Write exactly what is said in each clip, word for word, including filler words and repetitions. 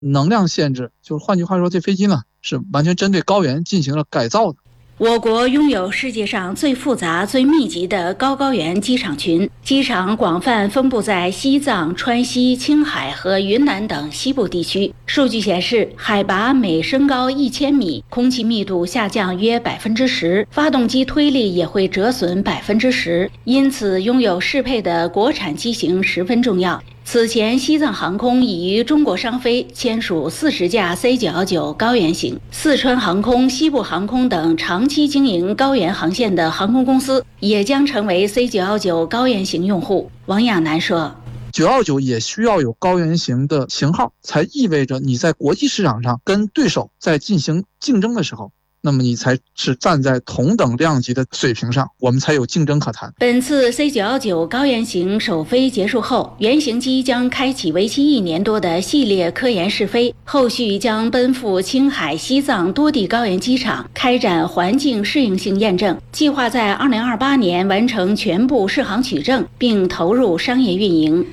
能量限制，就是换句话说，这飞机呢是完全针对高原进行了改造的。 我国拥有世界上最复杂、最密集的高高原机场群，机场广泛分布在西藏、川西、青海和云南等西部地区。数据显示，海拔每升高一千米，空气密度下降约百分之十，发动机推力也会折损百分之十。因此，拥有适配的国产机型十分重要。此前，西藏航空已与中国商飞签署四十架 C 九一九高原型，四川航空、西部航空等长期经营高原航线的航空公司也将成为 C 九一九高原型用户。王亚楠说， 九一九也需要有高原型的型号，才意味着你在国际市场上跟对手在进行竞争的时候，那么你才是站在同等量级的水平上，我们才有竞争可谈。 本次 C 九一九高原型首飞结束后，原型机将开启为期一年多的系列科研试飞，后续将奔赴青海、西藏多地高原机场开展环境适应性验证，计划在二零二八年完成全部适航取证，并投入商业运营。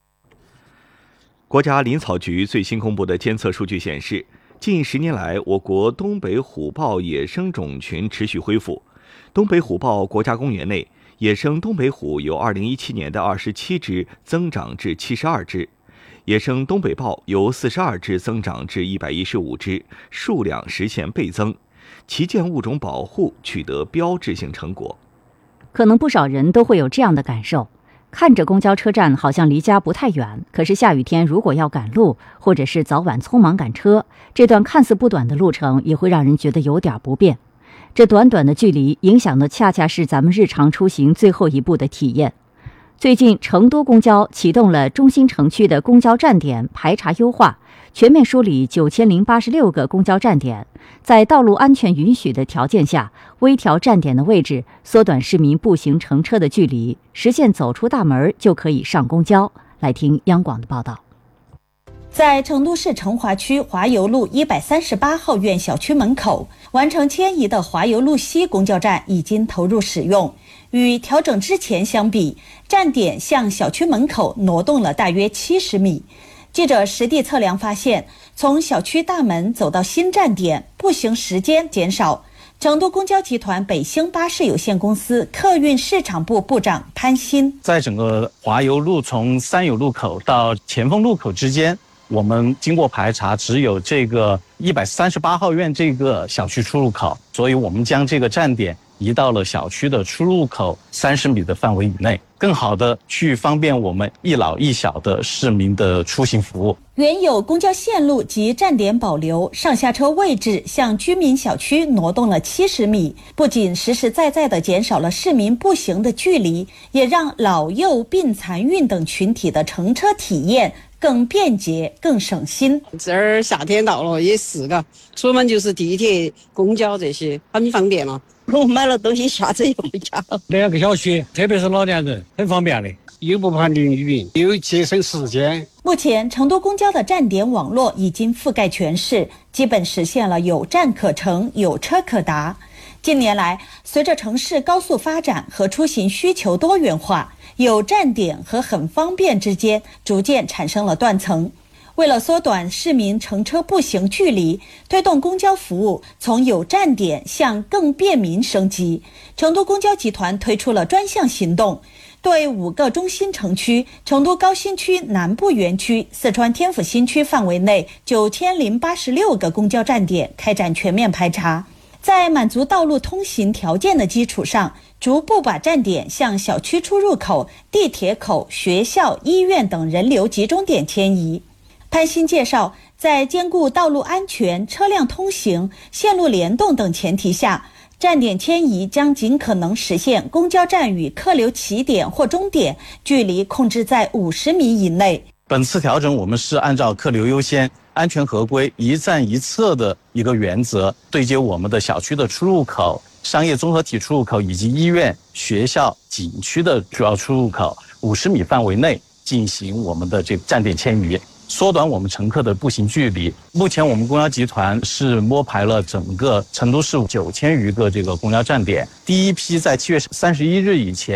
国家林草局最新公布的监测数据显示，近十年来，我国东北虎豹野生种群持续恢复。东北虎豹国家公园内，野生东北虎由二零一七年的二十七只增长至七十二只，野生东北豹由四十二只增长至一百一十五只，数量实现倍增，旗舰物种保护取得标志性成果。 可能不少人都会有这样的感受。看着公交车站好像离家不太远，可是下雨天如果要赶路，或者是早晚匆忙赶车，这段看似不短的路程也会让人觉得有点不便。这短短的距离影响的恰恰是咱们日常出行最后一步的体验。最近，成都公交启动了中心城区的公交站点排查优化，全面梳理九千零八十六个公交站点，在道路安全允许的条件下，微调站点的位置，缩短市民步行乘车的距离，实现走出大门就可以上公交。来听央广的报道。 在成都市成华区华油路一百三十八号院小区门口，完成迁移的华油路西公交站已经投入使用。与调整之前相比，站点向小区门口挪动了大约七十米。记者实地测量发现，从小区大门走到新站点，步行时间减少。成都公交集团北星巴士有限公司客运市场部部长潘鑫， 在整个华油路从三友路口到前锋路口之间，我们经过排查，只有这个一百三十八号院这个小区出入口，所以我们将这个站点移到了小区的出入口三十米的范围以内，更好的去方便我们一老一小的市民的出行服务。 原有公交线路及站点保留，上下车位置向居民小区挪动了七十米，不仅实实在在地减少了市民步行的距离，也让老幼病残孕等群体的乘车体验更便捷、更省心。 这儿夏天到了也是嘎，出门就是地铁、公交这些，很方便了。我买了东西下车又回家。 两个小区，特别是老年人，很方便的，又不怕淋雨，又节省时间。 目前，成都公交的站点网络已经覆盖全市，基本实现了有站可乘、有车可达。近年来，随着城市高速发展和出行需求多元化，有站点和很方便之间逐渐产生了断层。为了缩短市民乘车步行距离，推动公交服务从有站点向更便民升级，成都公交集团推出了专项行动，对五个中心城区、成都高新区南部园区、四川天府新区范围内九千零八十六个公交站点开展全面排查，在满足道路通行条件的基础上，逐步把站点向小区出入口、地铁口、学校、医院等人流集中点迁移。潘鑫介绍，在兼顾道路安全、车辆通行、线路联动等前提下，站点迁移将尽可能实现公交站与客流起点或终点距离控制在五十米以内。 本次调整我们是按照客流优先、安全合规、一站一侧的一个原则，对接我们的小区的出入口、商业综合体出入口以及医院、学校、景区的主要出入口五十米范围内进行我们的这个站点迁移，缩短我们乘客的步行距离。目前我们公交集团是摸排了整个成都市九千余个这个公交站点，第一批在七月三十一日以前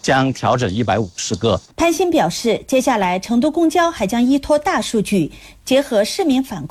将调整一百五十个。 潘鑫表示，接下来成都公交还将依托大数据，结合市民反馈。